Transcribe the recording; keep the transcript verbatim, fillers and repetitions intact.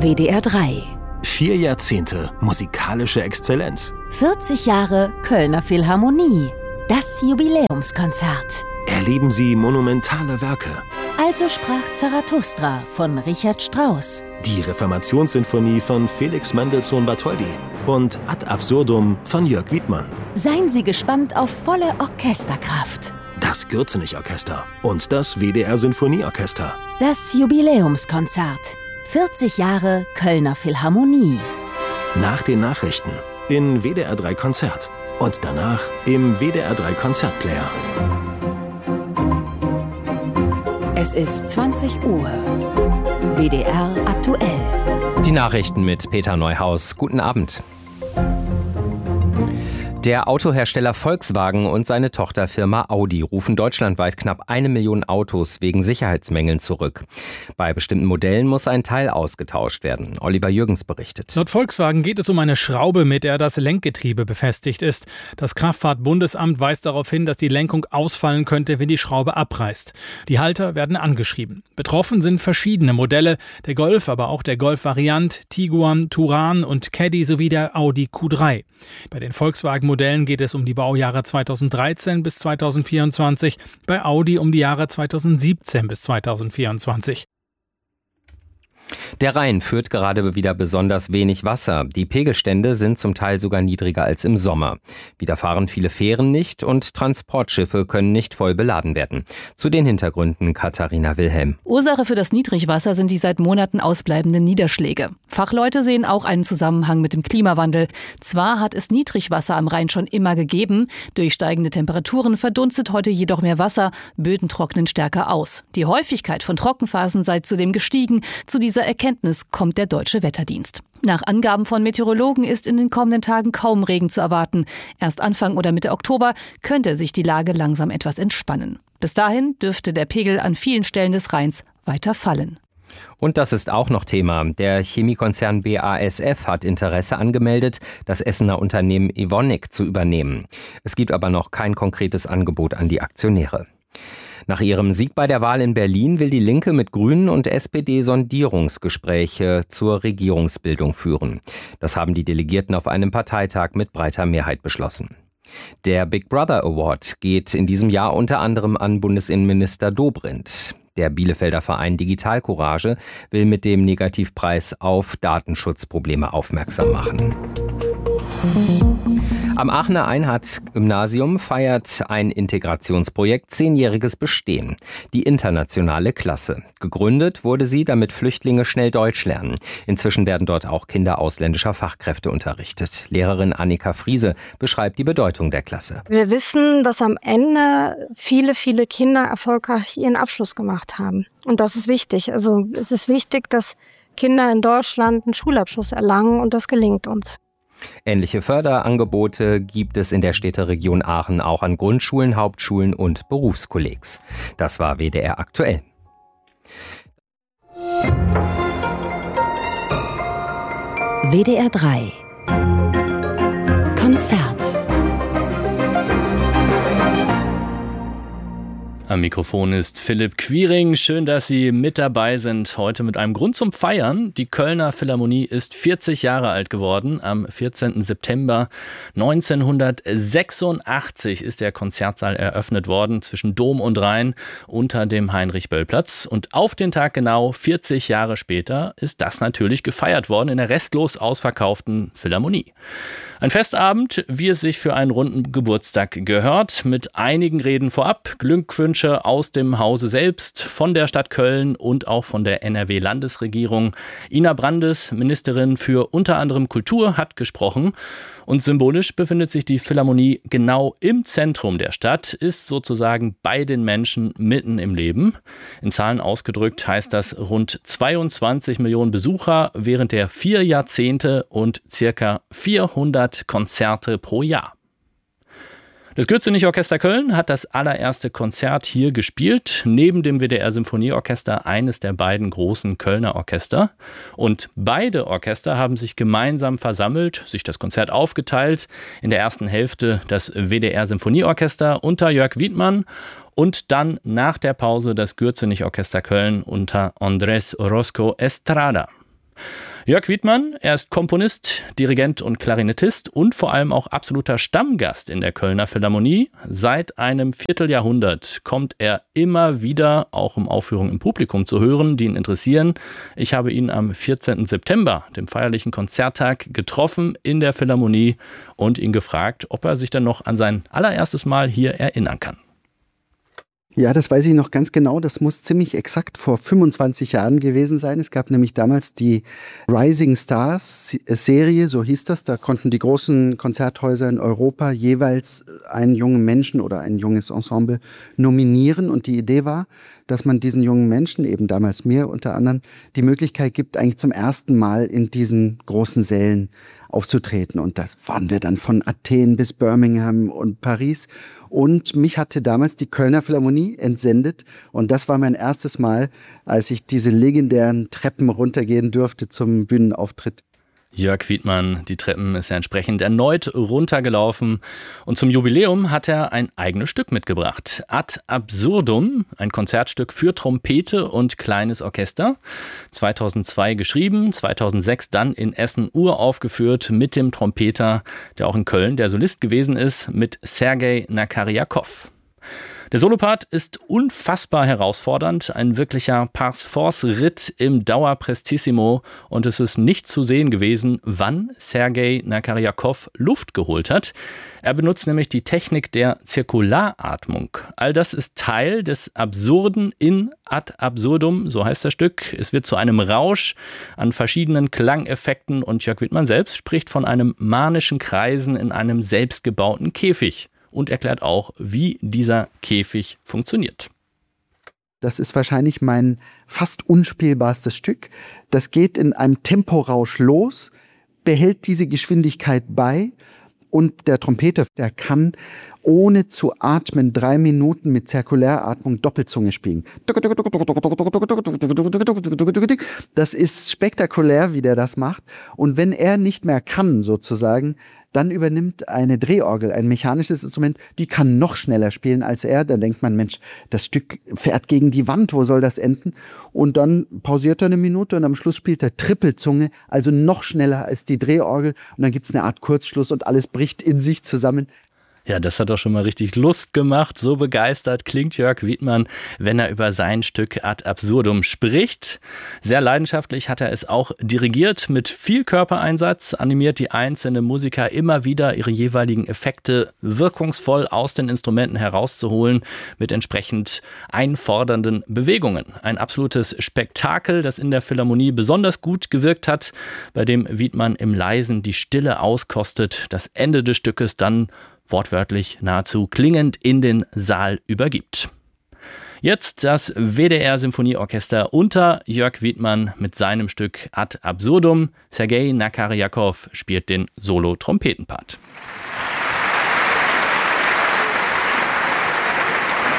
W D R drei. Vier Jahrzehnte musikalische Exzellenz. vierzig Jahre Kölner Philharmonie. Das Jubiläumskonzert. Erleben Sie monumentale Werke. Also sprach Zarathustra von Richard Strauss. Die Reformationssinfonie von Felix Mendelssohn Bartholdy. Und Ad Absurdum von Jörg Wiedmann. Seien Sie gespannt auf volle Orchesterkraft. Das Gürzenich-Orchester und das W D R-Sinfonieorchester. Das Jubiläumskonzert. vierzig Jahre Kölner Philharmonie. Nach den Nachrichten in W D R drei Konzert und danach im W D R drei Konzertplayer. Es ist zwanzig Uhr. W D R aktuell. Die Nachrichten mit Peter Neuhaus. Guten Abend. Der Autohersteller Volkswagen und seine Tochterfirma Audi rufen deutschlandweit knapp eine Million Autos wegen Sicherheitsmängeln zurück. Bei bestimmten Modellen muss ein Teil ausgetauscht werden. Oliver Jürgens berichtet. Laut Volkswagen geht es um eine Schraube, mit der das Lenkgetriebe befestigt ist. Das Kraftfahrtbundesamt weist darauf hin, dass die Lenkung ausfallen könnte, wenn die Schraube abreißt. Die Halter werden angeschrieben. Betroffen sind verschiedene Modelle, der Golf, aber auch der Golf-Variant, Tiguan, Touran und Caddy sowie der Audi Q drei. Bei den Volkswagen-Modellen geht es um die Baujahre zweitausenddreizehn bis zweitausendvierundzwanzig, bei Audi um die Jahre zweitausendsiebzehn bis zweitausendvierundzwanzig. Der Rhein führt gerade wieder besonders wenig Wasser. Die Pegelstände sind zum Teil sogar niedriger als im Sommer. Wieder fahren viele Fähren nicht und Transportschiffe können nicht voll beladen werden. Zu den Hintergründen Katharina Wilhelm. Ursache für das Niedrigwasser sind die seit Monaten ausbleibenden Niederschläge. Fachleute sehen auch einen Zusammenhang mit dem Klimawandel. Zwar hat es Niedrigwasser am Rhein schon immer gegeben. Durch steigende Temperaturen verdunstet heute jedoch mehr Wasser. Böden trocknen stärker aus. Die Häufigkeit von Trockenphasen sei zudem gestiegen. Zu dieser Erkenntnis kommt der Deutsche Wetterdienst. Nach Angaben von Meteorologen ist in den kommenden Tagen kaum Regen zu erwarten. Erst Anfang oder Mitte Oktober könnte sich die Lage langsam etwas entspannen. Bis dahin dürfte der Pegel an vielen Stellen des Rheins weiter fallen. Und das ist auch noch Thema. Der Chemiekonzern B A S F hat Interesse angemeldet, das Essener Unternehmen Evonik zu übernehmen. Es gibt aber noch kein konkretes Angebot an die Aktionäre. Nach ihrem Sieg bei der Wahl in Berlin will die Linke mit Grünen und S P D Sondierungsgespräche zur Regierungsbildung führen. Das haben die Delegierten auf einem Parteitag mit breiter Mehrheit beschlossen. Der Big Brother Award geht in diesem Jahr unter anderem an Bundesinnenminister Dobrindt. Der Bielefelder Verein Digital Courage will mit dem Negativpreis auf Datenschutzprobleme aufmerksam machen. Am Aachener Einhardt-Gymnasium feiert ein Integrationsprojekt zehnjähriges Bestehen. Die internationale Klasse. Gegründet wurde sie, damit Flüchtlinge schnell Deutsch lernen. Inzwischen werden dort auch Kinder ausländischer Fachkräfte unterrichtet. Lehrerin Annika Friese beschreibt die Bedeutung der Klasse. Wir wissen, dass am Ende viele, viele Kinder erfolgreich ihren Abschluss gemacht haben. Und das ist wichtig. Also es ist wichtig, dass Kinder in Deutschland einen Schulabschluss erlangen und das gelingt uns. Ähnliche Förderangebote gibt es in der Städteregion Aachen auch an Grundschulen, Hauptschulen und Berufskollegs. Das war W D R aktuell. W D R drei Konzert. Am Mikrofon ist Philipp Quiring. Schön, dass Sie mit dabei sind. Heute mit einem Grund zum Feiern. Die Kölner Philharmonie ist vierzig Jahre alt geworden. Am vierzehnten September neunzehnhundertsechsundachtzig ist der Konzertsaal eröffnet worden zwischen Dom und Rhein unter dem Heinrich-Böll-Platz. Und auf den Tag genau vierzig Jahre später ist das natürlich gefeiert worden in der restlos ausverkauften Philharmonie. Ein Festabend, wie es sich für einen runden Geburtstag gehört, mit einigen Reden vorab, Glückwünsche aus dem Hause selbst, von der Stadt Köln und auch von der N R W-Landesregierung. Ina Brandes, Ministerin für unter anderem Kultur, hat gesprochen. Und symbolisch befindet sich die Philharmonie genau im Zentrum der Stadt, ist sozusagen bei den Menschen mitten im Leben. In Zahlen ausgedrückt heißt das rund zweiundzwanzig Millionen Besucher während der vier Jahrzehnte und circa vierhundert Konzerte pro Jahr. Das Gürzenich-Orchester Köln hat das allererste Konzert hier gespielt, neben dem W D R-Symphonieorchester eines der beiden großen Kölner Orchester. Und beide Orchester haben sich gemeinsam versammelt, sich das Konzert aufgeteilt. In der ersten Hälfte das W D R-Symphonieorchester unter Jörg Wiedmann und dann nach der Pause das Gürzenich-Orchester Köln unter Andrés Orozco Estrada. Jörg Wiedmann, er ist Komponist, Dirigent und Klarinettist und vor allem auch absoluter Stammgast in der Kölner Philharmonie. Seit einem Vierteljahrhundert kommt er immer wieder, auch um Aufführungen im Publikum zu hören, die ihn interessieren. Ich habe ihn am vierzehnten September, dem feierlichen Konzerttag, getroffen in der Philharmonie und ihn gefragt, ob er sich dann noch an sein allererstes Mal hier erinnern kann. Ja, das weiß ich noch ganz genau. Das muss ziemlich exakt vor fünfundzwanzig Jahren gewesen sein. Es gab nämlich damals die Rising Stars Serie, so hieß das. Da konnten die großen Konzerthäuser in Europa jeweils einen jungen Menschen oder ein junges Ensemble nominieren. Und die Idee war, dass man diesen jungen Menschen, eben damals mir unter anderem, die Möglichkeit gibt, eigentlich zum ersten Mal in diesen großen Sälen aufzutreten. Und das waren wir dann von Athen bis Birmingham und Paris. Und mich hatte damals die Kölner Philharmonie entsendet. Und das war mein erstes Mal, als ich diese legendären Treppen runtergehen durfte zum Bühnenauftritt. Jörg Wiedmann, die Treppen ist ja entsprechend erneut runtergelaufen. Und zum Jubiläum hat er ein eigenes Stück mitgebracht. Ad Absurdum, ein Konzertstück für Trompete und kleines Orchester. zweitausendzwei geschrieben, zweitausendsechs dann in Essen uraufgeführt mit dem Trompeter, der auch in Köln der Solist gewesen ist, mit Sergei Nakarjakov. Der Solopart ist unfassbar herausfordernd, ein wirklicher Pars-Force-Ritt im Dauerprestissimo und es ist nicht zu sehen gewesen, wann Sergei Nakarjakov Luft geholt hat. Er benutzt nämlich die Technik der Zirkularatmung. All das ist Teil des Absurden in Ad Absurdum, so heißt das Stück. Es wird zu einem Rausch an verschiedenen Klangeffekten und Jörg Wiedmann selbst spricht von einem manischen Kreisen in einem selbstgebauten Käfig. Und erklärt auch, wie dieser Käfig funktioniert. Das ist wahrscheinlich mein fast unspielbarstes Stück. Das geht in einem Temporausch los, behält diese Geschwindigkeit bei und der Trompeter, der kann ohne zu atmen drei Minuten mit Zirkuläratmung Doppelzunge spielen. Das ist spektakulär, wie der das macht. Und wenn er nicht mehr kann, sozusagen, dann übernimmt eine Drehorgel, ein mechanisches Instrument, die kann noch schneller spielen als er. Dann denkt man, Mensch, das Stück fährt gegen die Wand, wo soll das enden? Und dann pausiert er eine Minute und am Schluss spielt er Trippelzunge, also noch schneller als die Drehorgel. Und dann gibt es eine Art Kurzschluss und alles bricht in sich zusammen. Ja, das hat doch schon mal richtig Lust gemacht. So begeistert klingt Jörg Wiedmann, wenn er über sein Stück Ad Absurdum spricht. Sehr leidenschaftlich hat er es auch dirigiert mit viel Körpereinsatz, animiert die einzelnen Musiker immer wieder ihre jeweiligen Effekte wirkungsvoll aus den Instrumenten herauszuholen mit entsprechend einfordernden Bewegungen. Ein absolutes Spektakel, das in der Philharmonie besonders gut gewirkt hat, bei dem Wiedmann im Leisen die Stille auskostet, das Ende des Stückes dann wortwörtlich nahezu klingend in den Saal übergibt. Jetzt das W D R-Symphonieorchester unter Jörg Wiedmann mit seinem Stück Ad Absurdum. Sergei Nakarjakov spielt den Solo-Trompetenpart.